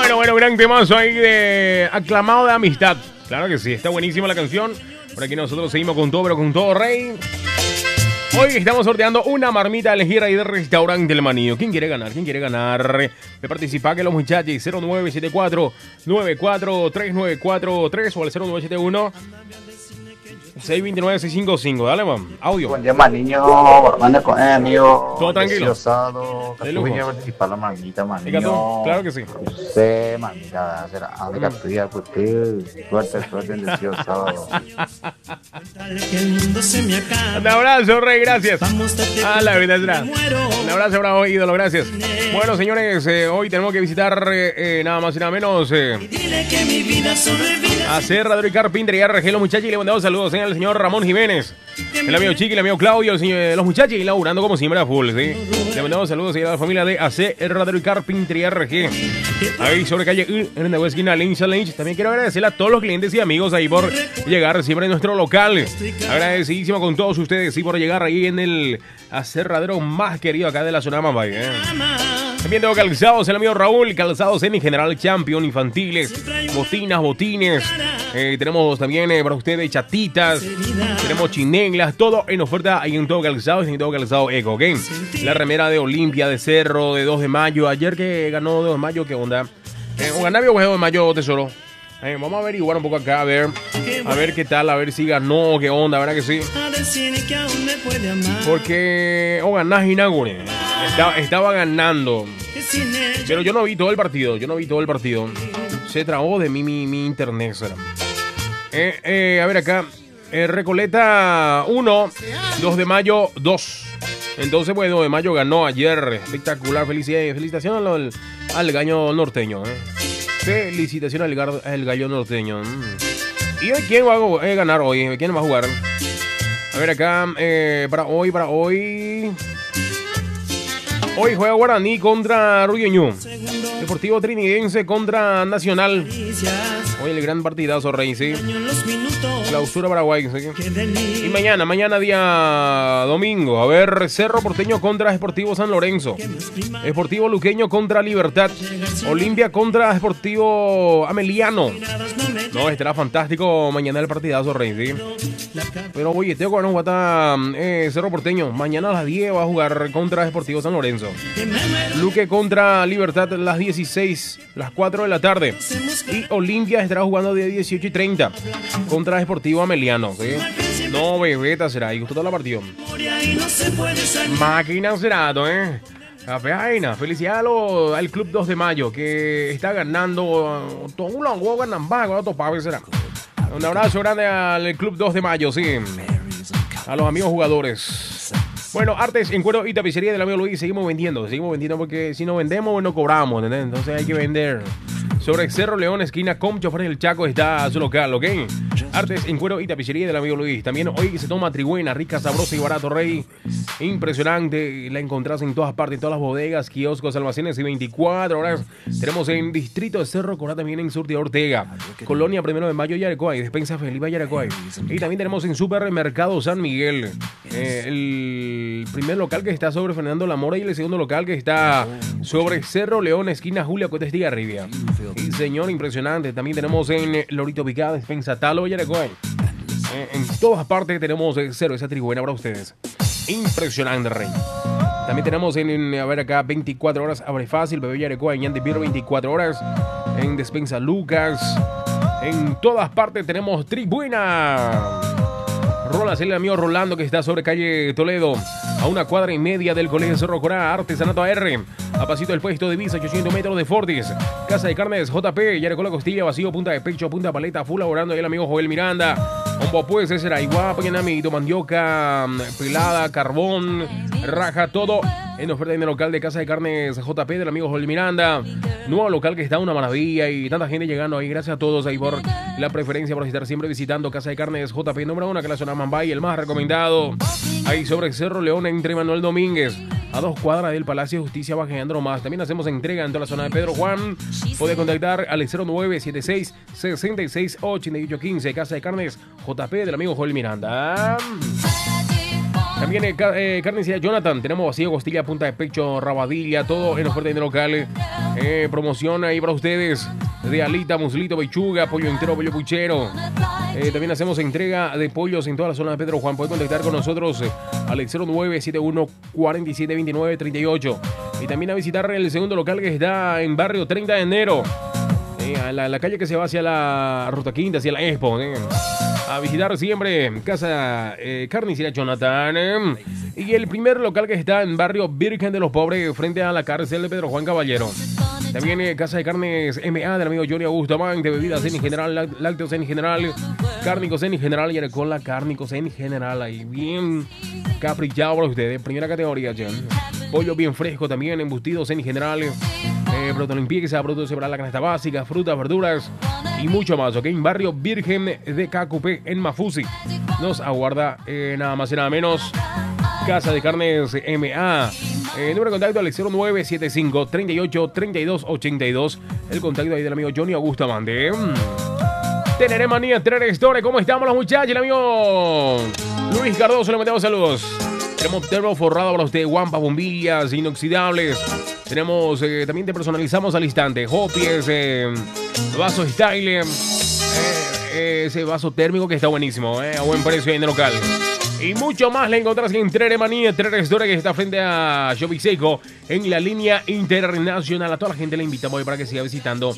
Bueno, gran temazo ahí de aclamado de amistad. Claro que sí, está buenísima la canción. Por aquí nosotros seguimos con todo, pero con todo, rey. Hoy estamos sorteando una marmita a elegir ahí del restaurante El Manillo. ¿Quién quiere ganar? ¿Quién quiere ganar? Me participa que los muchachos 0974-943943 o al 0971 629-655. Dale, man. Audio. Buen día, Maniño. Manda con amigo. Todo tranquilo. Deseosado. De lujo. Voy a participar la marmita, Diga tú. Maniño. Claro que sí. Usted, manita, será amiga tuya, porque suerte en deseosado. Un abrazo, rey, gracias. La verdad será. Un abrazo, bravo, ídolo, gracias. Bueno, señores, hoy tenemos que visitar nada más y nada menos a Cerradero y Carpintería RG, los muchachos, y le mandamos saludos al señor Ramón Jiménez, el amigo Chiqui, el amigo Claudio, los muchachos, y laburando como siempre a full, ¿sí? Le mandamos saludos a la familia de AC Cerradero y Carpintería RG, ahí sobre calle en la esquina Lynch. También quiero agradecerle a todos los clientes y amigos ahí por llegar siempre en nuestro local. Agradecidísimo con todos ustedes, sí, por llegar ahí en el aserradero más querido acá de la zona Mambay, También tengo calzados, el amigo Raúl, calzados en General Champion, infantiles, botinas, botines. Tenemos también para ustedes chatitas, tenemos chineglas, todo en oferta ahí en todo calzados y en todo calzado eco, ¿ok? La remera de Olimpia, de Cerro, de 2 de mayo, ayer que ganó 2 de mayo, ¿qué onda? ¿O ganaba o 2 de mayo, tesoro? Vamos a averiguar un poco acá, a ver qué tal, a ver si ganó, qué onda, ¿verdad que sí? Porque ganás Inagure, estaba ganando, pero yo no vi todo el partido, se trabó de mí mi internet, ¿será? A ver acá, Recoleta 1, 2 de mayo 2. Entonces, pues 2 de mayo ganó ayer, espectacular, felicitaciones al gallo norteño, Felicitaciones al gallo norteño. ¿Y hoy quién va a ganar hoy? ¿Quién va a jugar? A ver acá, para hoy. Hoy juega Guaraní contra Ruyoñú. Deportivo Trinidense contra Nacional. Hoy el gran partidazo, rey, ¿sí? Clausura Paraguay, ¿sí? Y mañana día domingo. A ver, Cerro Porteño contra Sportivo San Lorenzo. Sportivo Luqueño contra Libertad. Olimpia contra Sportivo Ameliano. No, estará fantástico mañana el partidazo, rey, ¿sí? Pero oye, tengo que jugar Cerro Porteño. Mañana a las 10 va a jugar contra Sportivo San Lorenzo. Luque contra Libertad a las 16, las 4 de la tarde. Y Olimpia estará jugando de 18:30 contra Sportivo Ameliano, ¿sí? No, bebeta será. Y gustó toda la partida. Máquina será, Vaina, felicidades al Club 2 de Mayo que está ganando todo un longo ganambago, será. Un abrazo grande al Club 2 de Mayo, sí. A los amigos jugadores. Bueno, artes en cuero y tapicería del amigo Luis. Seguimos vendiendo porque si no vendemos, no cobramos, ¿entendés? Entonces hay que vender. Sobre Cerro León, esquina Comcho, frente del Chaco, está su local, ¿ok? Artes en cuero y tapicería del amigo Luis. También hoy se toma trigüena, rica, sabrosa y barato, rey. Impresionante. La encontrás en todas partes, en todas las bodegas, kioscos, almacenes y 24 horas. Tenemos en Distrito de Cerro Corá, también en Surtidor Ortega. Colonia 1 de Mayo, Yaracuay. Despensa Felipe, Yaracuay. Y también tenemos en Supermercado San Miguel. El primer local que está sobre Fernando La Mora y el segundo local que está sobre Cerro León, esquina Julia Cotes de Arribia. Y señor, impresionante. También tenemos en Lorito Picada, despensa Talo, Yaracuay. En todas partes tenemos cerveza trigüena para ustedes. Impresionante, rey. También tenemos a ver acá, 24 horas, abre fácil, bebé Yaracuay, Ñante Pirro, 24 horas. En despensa Lucas. En todas partes tenemos trigüena. Rolas, el amigo Rolando que está sobre calle Toledo, a 1 cuadra y media del Colegio Cerro Corá. Artesanato AR, a pasito del puesto de Visa, 800 metros de Fortis. Casa de carnes JP, Yaracola Costilla, vacío, punta de pecho, punta paleta, full laborando ahí el amigo Joel Miranda. Hombo pues, ese era igual, pañanamito, mandioca, pelada, carbón, raja, todo en oferta en el local de Casa de Carnes JP del amigo Joel Miranda. Nuevo local que está una maravilla y tanta gente llegando ahí. Gracias a todos ahí por la preferencia, por estar siempre visitando Casa de Carnes JP número 1, que es la zona Mambay, el más recomendado. Ahí sobre Cerro León, entre Manuel Domínguez, a 2 cuadras del Palacio de Justicia, bajando más. También hacemos entrega en toda la zona de Pedro Juan. Puede contactar al 0976-668815. Casa de Carnes JP del amigo Joel Miranda. También carnicería Jonathan, tenemos vacío, costilla, punta de pecho, rabadilla, todo en oferta en el local. Promoción ahí para ustedes de alita, muslito, pechuga, pollo entero, pollo puchero. También hacemos entrega de pollos en toda la zona de Pedro Juan. Pueden contactar con nosotros al 0971-4729-38. Y también a visitar el segundo local que está en barrio 30 de enero. A la calle que se va hacia la Ruta Quinta, hacia la Expo. A visitar siempre Casa Carnicería Jonathan. Y el primer local que está en barrio Virgen de los Pobres, frente a la cárcel de Pedro Juan Caballero. También Casa de Carnes MA del amigo Johnny Augusto Amante, bebidas en general, lácteos en general, cárnicos en general y con cárnicos en general. Ahí bien caprichado para ustedes. Primera categoría, ya. Pollo bien fresco también, embutidos en general. Producto limpieza, productos para la canasta básica, frutas, verduras y mucho más, ¿ok? En barrio Virgen de Cacupé, en Mafusi. Nos aguarda nada más y nada menos Casa de Carnes MA. Número de contacto al 0975-383282. El contacto ahí del amigo Johnny Augusto Amante. Teneré manía, tener store. ¿Cómo estamos los muchachos? El amigo Luis Cardoso, le mandamos saludos. Tenemos termo forrado para usted, guampas, bombillas inoxidables. Tenemos, también te personalizamos al instante. Hopies, vaso style, ese vaso térmico que está buenísimo, a buen precio ahí en el local. Y mucho más le encontrarás en Treremanía, Store, que está frente a Shopping Seiko en la línea internacional. A toda la gente le invitamos para que siga visitando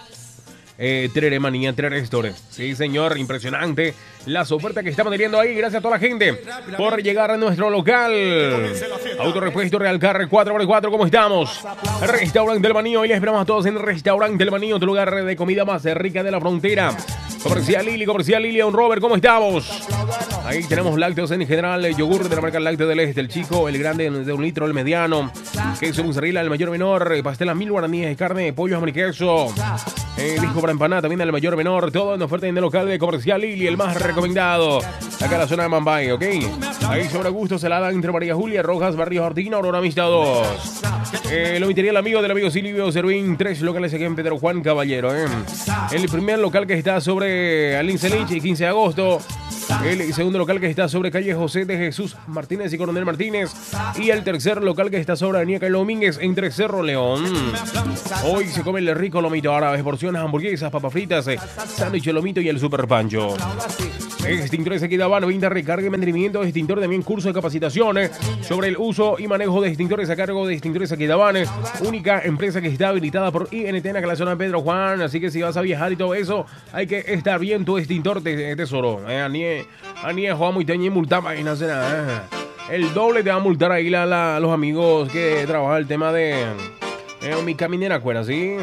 Treremanía, Store. Sí, señor, impresionante las ofertas que estamos teniendo ahí. Gracias a toda la gente por llegar a nuestro local. Autorepuesto Real Carre 4x4, ¿cómo estamos? Restaurante del Manío, hoy les esperamos a todos en Restaurante del Manío, tu lugar de comida más rica de la frontera. Comercial Lili, un Robert, ¿cómo estamos? Ahí tenemos lácteos en general, yogur de la marca Lácteo del Este, el chico, el grande de 1 litro, el mediano, queso mozzarella, el mayor menor, pastel a 1000 guaraníes de carne, pollo, jamón y queso, disco para empanada también del mayor menor, todo en oferta en el local de Comercial Lili, el más recomendado, acá en la zona de Mambay, ¿ok? Ahí sobre gusto se la dan entre María Julia, Rojas, Barrio Jardín, Aurora Amistad 2. Lo invitaría el amigo del amigo Silvio Servín, 3 locales aquí en Pedro Juan Caballero, El primer local que está sobre Alince Lynch y 15 de agosto. El segundo local que está sobre calle José de Jesús Martínez y Coronel Martínez. Y el tercer local que está sobre Avenida Carlos Domínguez entre Cerro León. Hoy se come el rico lomito árabe, porciones, hamburguesas, papas fritas, sándwich, lomito y el super pancho. Extintores Equidavano, venta, recarga y mantenimiento de extintor, también curso de capacitación sobre el uso y manejo de extintores a cargo de Extintores Equidavano, única empresa que está habilitada por INT en la zona de Pedro Juan, así que si vas a viajar y todo eso, hay que estar bien tu extintor tesoro. Juan muy teñi multama y no hace nada. El doble te va a multar ahí los amigos que trabajan el tema de mi caminera cuera, ¿sí?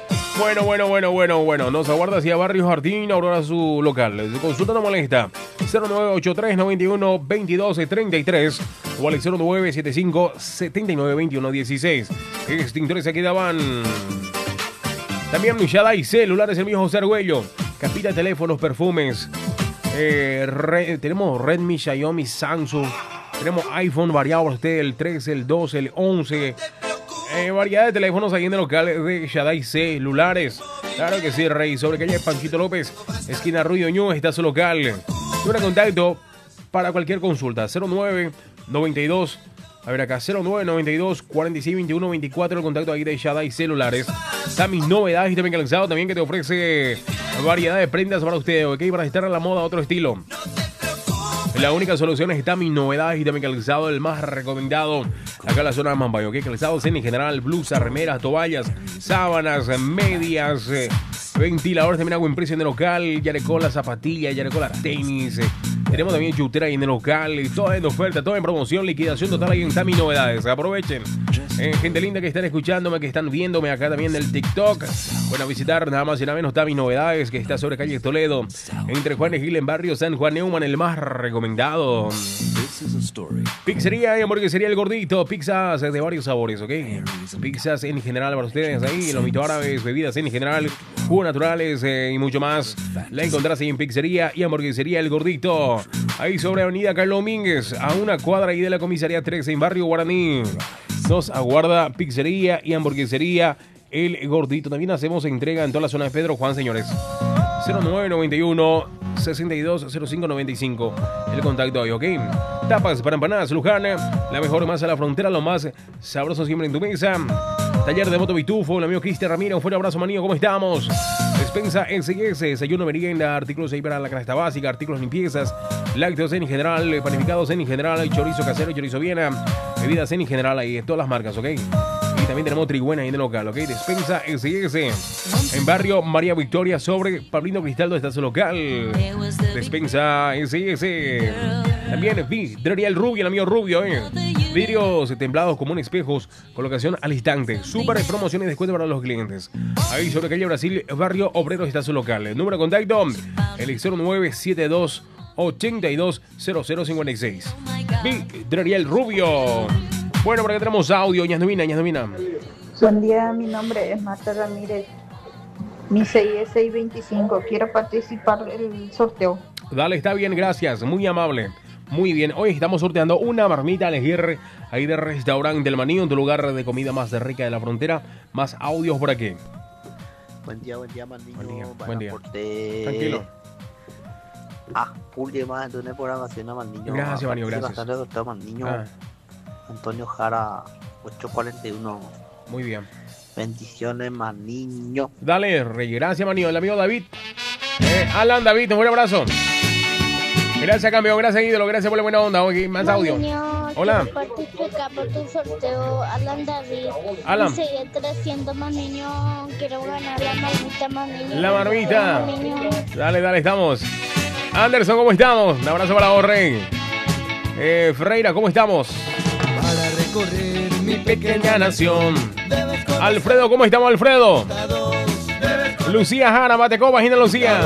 Bueno. Nos aguarda hacia Barrio Jardín, Aurora su local. Consulta no molesta. 0983-91-2233 o al 0975-792116. Extintores aquí daban. También Mishada y celulares, el mío José Argüello. Capita, teléfonos, perfumes. Tenemos Redmi, Xiaomi, Samsung. Tenemos iPhone variado para usted, el 13, el 12, el 11. Variedad de teléfonos ahí en el local de Shaddai celulares. Claro que sí, Rey. Sobre calle Panchito López, esquina Ruido Ñu, está su local. Número de contacto para cualquier consulta. 0992. A ver acá, 0992 46 21 24. El contacto ahí de Shaddai celulares. Está mis novedades y también calzado también que te ofrece variedad de prendas para usted, ¿ok? Para estar a la moda, otro estilo. La única solución es Tami Novedades y también calzado, el más recomendado acá en la zona de Mambay, ¿ok? Calzados en general, blusas, remeras, toallas, sábanas, medias, ventiladores también a buen precio en el local, yarecola, zapatillas, yarecola, tenis. Tenemos también chutera ahí en el local, y todo en oferta, todo en promoción, liquidación total ahí en Tami Novedades. Aprovechen. Gente linda que están escuchándome, que están viéndome acá también en el TikTok. Bueno, a visitar nada más y nada menos Tami Novedades, que está sobre calle Toledo, entre Juan y Gil en barrio San Juan Neumann, el más recomendado. Pizzería y hamburguesería El Gordito, pizzas de varios sabores, ¿ok? Pizzas en general para ustedes ahí, lomitos árabes, bebidas en general, jugos naturales y mucho más. La encontrás ahí en Pizzería y hamburguesería El Gordito, ahí sobre Avenida Carlos Domínguez, a una cuadra ahí de la comisaría 13 en barrio Guaraní. Nos aguarda Pizzería y hamburguesería El Gordito. También hacemos entrega en toda la zona de Pedro Juan, señores. 0991 620595. El contacto hoy, ¿ok? Tapas para empanadas Luján, la mejor masa a la frontera, lo más sabroso siempre en tu mesa. Taller de Moto Bitufo, el amigo Cristian Ramírez, un fuerte abrazo, manillo, ¿cómo estamos? Despensa SS, desayuno, merienda, artículos ahí para la canasta básica, artículos limpiezas, lácteos en general, panificados en general, chorizo casero, chorizo viena, bebidas en general, ahí todas las marcas, ¿ok? Y también tenemos Trigüena ahí en el local, ¿ok? Despensa SS, en barrio María Victoria, sobre Pablino Cristaldo está su local. Despensa SS. También Vidrería El Rubio, el amigo Rubio, vidrios templados como un espejos, colocación al instante. Super promociones y descuento para los clientes. Ahí sobre calle Brasil, barrio Obrero está su local. El número de contacto, el 0972 820056. Vidrería El Rubio. Bueno, por acá tenemos audio, Ñasnomina. Buen día, mi nombre es Marta Ramírez. Mi CI es 625. Quiero participar del sorteo. Dale, está bien, gracias. Muy amable. Muy bien. Hoy estamos sorteando una marmita a elegir ahí de Restaurante del Maní, en tu lugar de comida más rica de la frontera. Más audios por aquí. Buen día, Mandillo. Buen día. Tranquilo. Pulgue más de una programación a Mandillo. Gracias, Manillo, gracias. Bastante doctor Mandillo. Antonio Jara, 841. Muy bien. Bendiciones, Mandillo. Dale, Rey. Gracias, Manillo. El amigo David. Alan, David, un buen abrazo. Gracias, campeón. Gracias, ídolo. Gracias por la buena onda. Hoy más audio. Hola. Participar por tu sorteo, Alan David. Alan. Y seguir 300 más niños. Quiero ganar la marmita más niños. La marmita. Dale, estamos. Anderson, ¿cómo estamos? Un abrazo para vos, Rey. Ferreira, ¿cómo estamos? Para recorrer mi Pequeña nación. Alfredo, ¿cómo estamos, Alfredo? Lucía Jara, Mateco, Gina Lucía.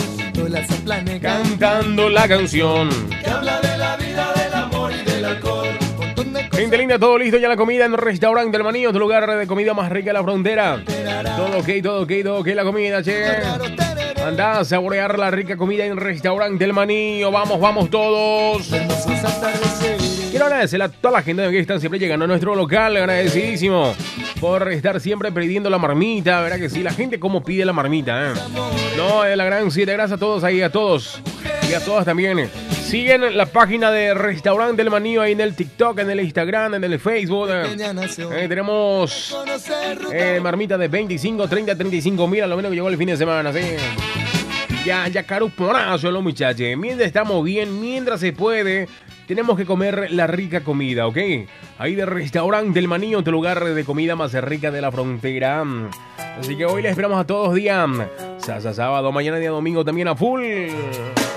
Cantando la canción. Que habla de la vida, del amor y del alcohol. Gente linda, todo listo ya la comida en el Restaurante del Maní, tu lugar de comida más rica de la frontera. Todo ok, la comida, che. Andá a saborear la rica comida en el Restaurante del Maní. Vamos todos. Quiero agradecer a toda la gente que están siempre llegando a nuestro local. Agradecidísimo por estar siempre pidiendo la marmita. Verá que sí, la gente como pide la marmita, No, es la gran 7. Gracias a todos ahí, a todos. Y a todas también. Siguen la página de Restaurante del Maní ahí en el TikTok, en el Instagram, en el Facebook. Tenemos marmita de 25, 30, 35 mil, a lo menos que llegó el fin de semana, ¿sí? Ya caruponazo los muchachos. Mientras estamos bien, mientras se puede, tenemos que comer la rica comida, ¿ok? Ahí de Restaurante del Maní, tu lugar de comida más rica de la frontera. Así que hoy les esperamos a todos día sábado, mañana día domingo también a full.